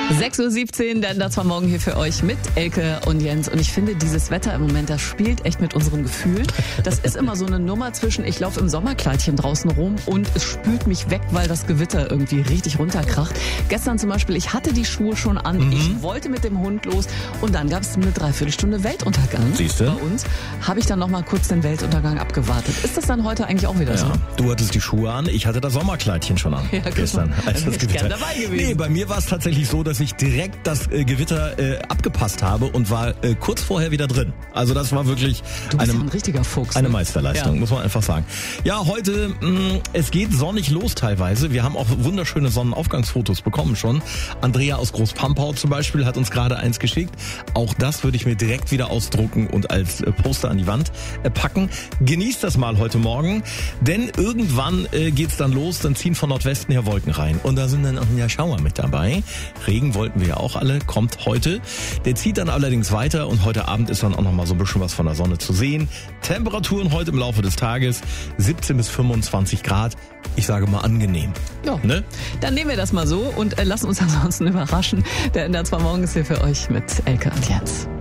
6:17 Uhr, denn das war morgen hier für euch mit Elke und Jens. Und ich finde, dieses Wetter im Moment, das spielt echt mit unseren Gefühlen. Das ist immer so eine Nummer zwischen, ich laufe im Sommerkleidchen draußen rum und es spült mich weg, weil das Gewitter irgendwie richtig runterkracht. Gestern zum Beispiel, ich hatte die Schuhe schon an, ich wollte mit dem Hund los und dann gab es eine Dreiviertelstunde Weltuntergang. Siehste? Bei uns habe ich dann noch mal kurz den Weltuntergang abgewartet. Ist das dann heute eigentlich auch wieder so? Ja, du hattest die Schuhe an, ich hatte das Sommerkleidchen schon an gestern. Als Dann wäre ich gern dabei gewesen. Nee, bei mir war es tatsächlich so, dass ich direkt das Gewitter abgepasst habe und war kurz vorher wieder drin. Also das war wirklich Du bist ja ein richtiger Fuchs. eine Meisterleistung, Ja. muss man einfach sagen. Ja, heute, es geht sonnig los teilweise. Wir haben auch wunderschöne Sonnenaufgangsfotos bekommen schon. Andrea aus Großpampau zum Beispiel hat uns gerade eins geschickt. Auch das würde ich mir direkt wieder ausdrucken und als Poster an die Wand packen. Genießt das mal heute Morgen, denn irgendwann geht's dann los, dann ziehen von Nordwesten her Wolken rein. Und da sind dann auch wieder Schauer mit dabei. Regen wollten wir ja auch alle, kommt heute. Der zieht dann allerdings weiter und heute Abend ist dann auch noch mal so ein bisschen was von der Sonne zu sehen. Temperaturen heute im Laufe des Tages 17 bis 25 Grad. Ich sage mal angenehm. Ja. Ne? Dann nehmen wir das mal so und lassen uns ansonsten überraschen. Der Ender 2 morgens hier für euch mit Elke und Jens.